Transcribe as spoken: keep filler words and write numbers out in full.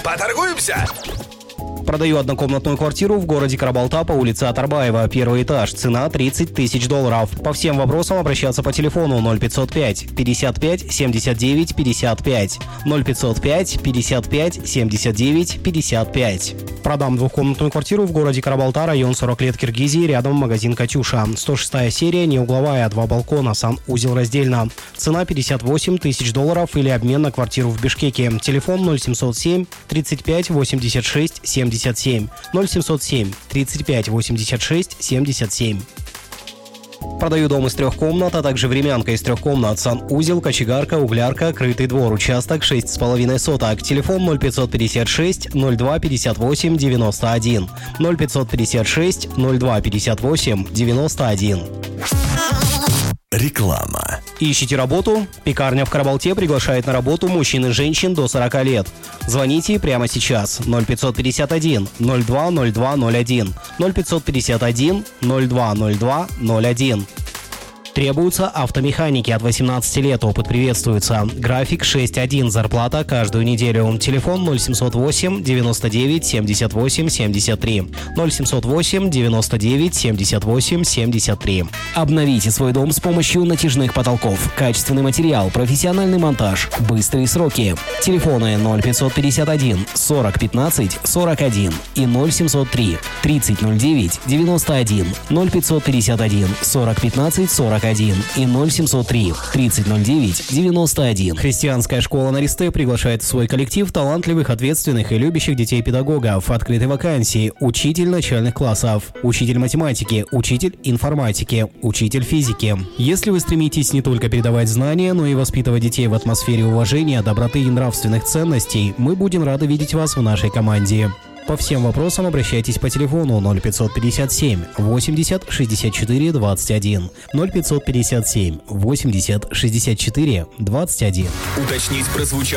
Поторгуемся? Продаю однокомнатную квартиру в городе Карабалта по улице Атарбаева, первый этаж, цена тридцать тысяч долларов. По всем вопросам обращаться по телефону ноль пятьсот пять пятьдесят пять семьдесят девять пятьдесят пять, ноль пятьсот пять пятьдесят пять семьдесят девять пятьдесят пять. Продам двухкомнатную квартиру в городе Карабалта, район сорок лет Киргизии, рядом магазин «Катюша». сто шестая серия, не угловая, два балкона, санузел раздельно. Цена пятьдесят восемь тысяч долларов или обмен на квартиру в Бишкеке. Телефон ноль семьсот семь тридцать пять восемьдесят шесть семьдесят семь, ноль семьсот семь тридцать пять восемьдесят шесть семьдесят семь. Продаю дом из трех комнат, а также времянка из трех комнат, санузел, кочегарка, углярка, крытый двор, участок шесть с половиной соток. Телефон ноль пятьсот пятьдесят шесть ноль два пятьдесят восемь девяносто один, ноль пятьсот пятьдесят шесть ноль два пятьдесят восемь девяносто один. Реклама. Ищите работу? Пекарня в Карабалте приглашает на работу мужчин и женщин до сорока лет. Звоните прямо сейчас. ноль пятьсот пятьдесят один ноль два ноль два ноль один, ноль пятьсот пятьдесят один ноль два ноль два ноль один. Требуются автомеханики от восемнадцати лет, опыт приветствуется. График шесть один, зарплата каждую неделю. Телефон ноль семьсот восемь девяносто девять семьдесят восемь семьдесят три, ноль семьсот восемь девяносто девять семьдесят восемь семьдесят три. Обновите свой дом с помощью натяжных потолков. Качественный материал, профессиональный монтаж, быстрые сроки. Телефоны ноль пятьсот пятьдесят один сорок пятнадцать сорок один и ноль семьсот три тридцать ноль девять девяносто один, ноль пятьсот пятьдесят один сорок пятнадцать сорок один и ноль семьсот три тридцать ноль девять девяносто один. Христианская школа Наристе приглашает в свой коллектив талантливых, ответственных и любящих детей педагогов. Открыты вакансии: учитель начальных классов, учитель математики, учитель информатики, учитель физики. Если вы стремитесь не только передавать знания, но и воспитывать детей в атмосфере уважения, доброты и нравственных ценностей, мы будем рады видеть вас в нашей команде. По всем вопросам обращайтесь по телефону ноль пятьсот пятьдесят семь восемьдесят шестьдесят четыре двадцать один, ноль пятьсот пятьдесят семь восемьдесят шестьдесят четыре двадцать один. Уточнить прозвучало.